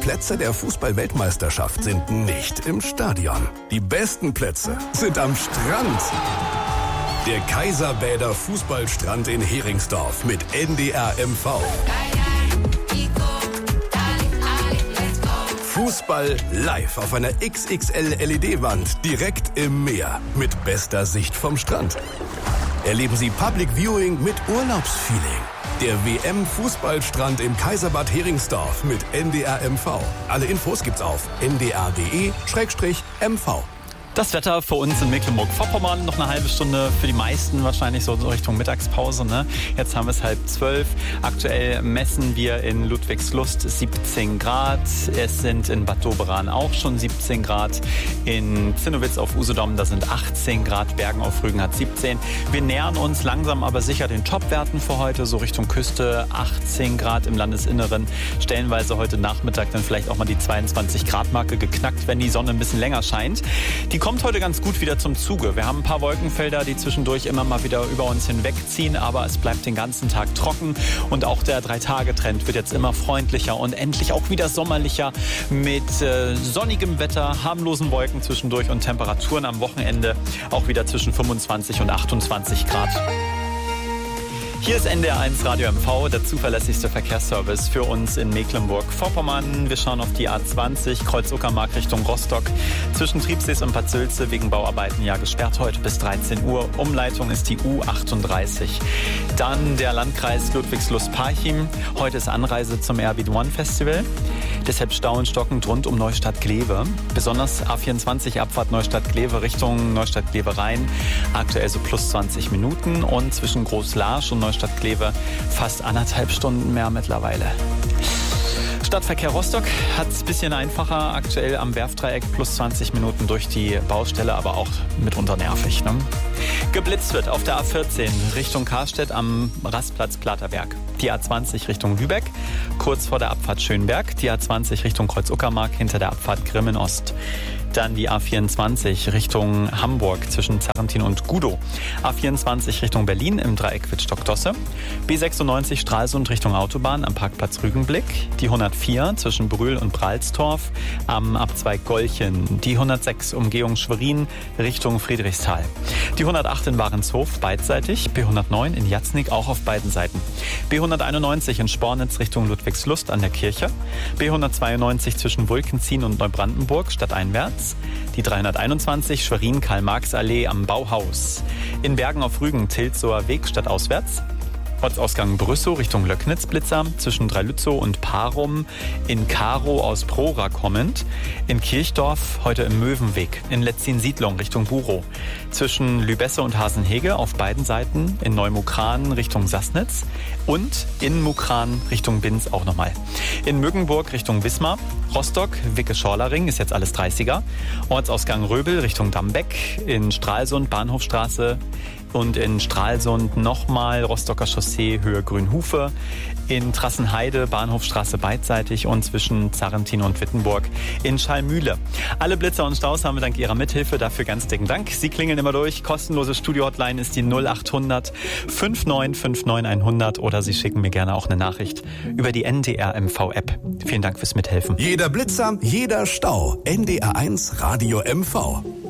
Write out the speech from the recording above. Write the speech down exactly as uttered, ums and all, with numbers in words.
Plätze der Fußball-Weltmeisterschaft sind nicht im Stadion. Die besten Plätze sind am Strand. Der Kaiserbäder Fußballstrand in Heringsdorf mit N D R M V. Fußball live auf einer X X L L E D-Wand direkt im Meer mit bester Sicht vom Strand. Erleben Sie Public Viewing mit Urlaubsfeeling. Der W M-Fußballstrand im Kaiserbad Heringsdorf mit N D R M V. Alle Infos gibt's auf n d r punkt d e slash m v. Das Wetter für uns in Mecklenburg-Vorpommern, noch eine halbe Stunde für die meisten wahrscheinlich so Richtung Mittagspause. Ne? Jetzt haben wir es halb zwölf. Aktuell messen wir in Ludwigslust siebzehn Grad. Es sind in Bad Doberan auch schon siebzehn Grad. In Zinnowitz auf Usedom, da sind achtzehn Grad. Bergen auf Rügen hat siebzehn. Wir nähern uns langsam aber sicher den Topwerten für heute. So Richtung Küste achtzehn Grad im Landesinneren. Stellenweise heute Nachmittag dann vielleicht auch mal die zweiundzwanzig Grad Marke geknackt, wenn die Sonne ein bisschen länger scheint. Die kommt heute ganz gut wieder zum Zuge. Wir haben ein paar Wolkenfelder, die zwischendurch immer mal wieder über uns hinwegziehen, aber es bleibt den ganzen Tag trocken und auch der Drei-Tage-Trend wird jetzt immer freundlicher und endlich auch wieder sommerlicher mit äh, sonnigem Wetter, harmlosen Wolken zwischendurch und Temperaturen am Wochenende auch wieder zwischen fünfundzwanzig und achtundzwanzig Grad. Hier ist N D R eins Radio M V, der zuverlässigste Verkehrsservice für uns in Mecklenburg-Vorpommern. Wir schauen auf die A zwanzig, Kreuz-Uckermark Richtung Rostock. Zwischen Triebsees und Bad Sülze wegen Bauarbeiten ja gesperrt heute bis dreizehn Uhr. Umleitung ist die U achtunddreißig. Dann der Landkreis Ludwigslust-Parchim. Heute ist Anreise zum Airbeat One Festival. Deshalb Stau und stockend rund um Neustadt-Glewe. Besonders A vierundzwanzig Abfahrt Neustadt-Glewe Richtung Neustadt-Glewe Rhein. Aktuell so plus zwanzig Minuten und zwischen Groß-Laasch und Neustadt-Glewe fast anderthalb Stunden mehr mittlerweile. Stadtverkehr Rostock hat es ein bisschen einfacher. Aktuell am Werftdreieck plus zwanzig Minuten durch die Baustelle, aber auch mitunter nervig. Ne? Geblitzt wird auf der A vierzehn Richtung Karstedt am Rastplatz Platerberg. Die A zwanzig Richtung Lübeck, kurz vor der Abfahrt Schönberg. Die A zwanzig Richtung Kreuz-Uckermark hinter der Abfahrt Grimmen Ost. Dann die A vierundzwanzig Richtung Hamburg zwischen Zarrentin und Gudow. A vierundzwanzig Richtung Berlin im Dreieck Wittstock-Dosse. B sechsundneunzig Stralsund Richtung Autobahn am Parkplatz Rügenblick. Die hundertvier zwischen Brühl und Bralstorf am Abzweig Golchen. Die hundertsechs Umgehung Schwerin Richtung Friedrichsthal. Die hundertacht in Warenshof beidseitig. B hundertneun in Jatznig auch auf beiden Seiten. B hunderteinundneunzig in Spornitz Richtung Ludwigslust an der Kirche. B hundertzweiundneunzig zwischen Wulkenzien und Neubrandenburg stadteinwärts. Die dreihunderteinundzwanzig Schwerin-Karl-Marx-Allee am Bauhaus. In Bergen auf Rügen Tilsower Weg stadtauswärts. Ortsausgang Brüssow Richtung Löcknitz-Blitzer zwischen Dreilützow und Parum. In Karow aus Prora kommend. In Kirchdorf heute im Möwenweg. In Letzin-Siedlung Richtung Burow. Zwischen Lübesse und Hasenhege auf beiden Seiten. In Neumukran Richtung Sassnitz. Und in Mukran Richtung Binz auch nochmal. In Müggenburg Richtung Wismar. Rostock, Wicke-Schorlering ist jetzt alles dreißiger. Ortsausgang Röbel Richtung Dambeck. In Stralsund Bahnhofstraße. Und in Stralsund nochmal Rostocker Chaussee, Höhe Grünhufe. In Trassenheide, Bahnhofstraße beidseitig und zwischen Zarrentin und Wittenburg in Schallmühle. Alle Blitzer und Staus haben wir dank Ihrer Mithilfe. Dafür ganz dicken Dank. Sie klingeln immer durch. Kostenlose Studio-Hotline ist die null acht hundert fünf neun fünf neun hundert oder Sie schicken mir gerne auch eine Nachricht über die N D R M V-App. Vielen Dank fürs Mithelfen. Jeder Blitzer, jeder Stau. N D R eins Radio M V.